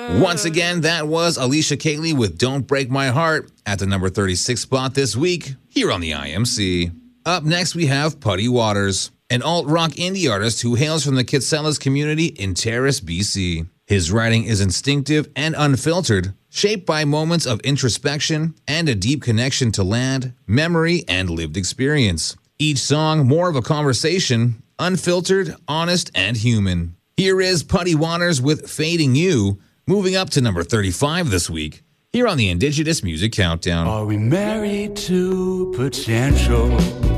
Once again, that was Alicia Cayley with Don't Break My Heart at the number 36 spot this week here on the IMC. Up next, we have Puddy Waters, an alt-rock indie artist who hails from the Kitsellas community in Terrace, BC. His writing is instinctive and unfiltered, shaped by moments of introspection and a deep connection to land, memory, and lived experience. Each song more of a conversation, unfiltered, honest, and human. Here is Puddy Waters with Fading You, moving up to number 35 this week, here on the Indigenous Music Countdown. Are we married to potential?